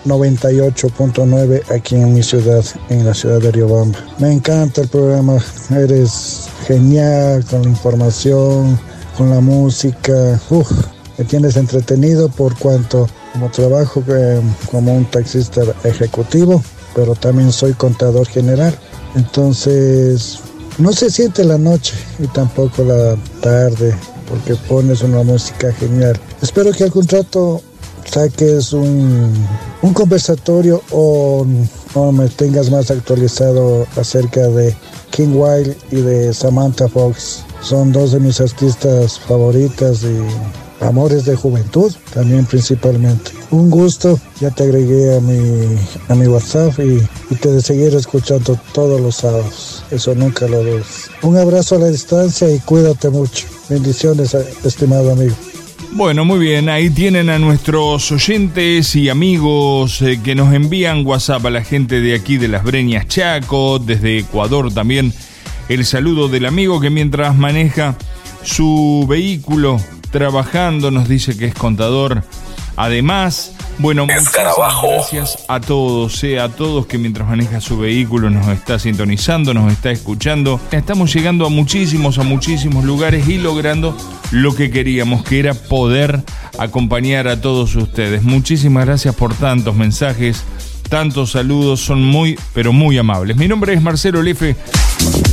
98.9 aquí en mi ciudad, en la ciudad de Riobamba. Me encanta el programa, eres genial con la información, con la música. Me tienes entretenido por cuanto como trabajo como un taxista ejecutivo, pero también soy contador general. Entonces no se siente la noche y tampoco la tarde, porque pones una música genial. Espero que algún rato saques un conversatorio o me tengas más actualizado acerca de King Wild y de Samantha Fox. Son dos de mis artistas favoritas y amores de juventud, también principalmente. Un gusto, ya te agregué a mi WhatsApp y te seguiré escuchando todos los sábados. Eso nunca lo dudes. Un abrazo a la distancia y cuídate mucho. Bendiciones, estimado amigo. Bueno, muy bien, ahí tienen a nuestros oyentes y amigos que nos envían WhatsApp, a la gente de aquí de Las Breñas, Chaco, desde Ecuador también. El saludo del amigo que mientras maneja su vehículo trabajando nos dice que es contador. Además, bueno, muchas gracias a todos que mientras maneja su vehículo nos está sintonizando, nos está escuchando. Estamos llegando a muchísimos lugares y logrando lo que queríamos, que era poder acompañar a todos ustedes. Muchísimas gracias por tantos mensajes, tantos saludos, son muy, pero muy amables. Mi nombre es Marcelo Lefe.